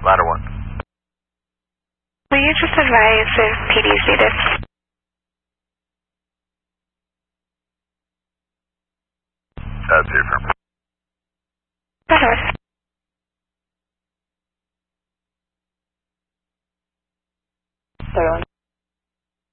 Ladder 1. Will you just advise if PD is needed? That's your firm. Ladder 1.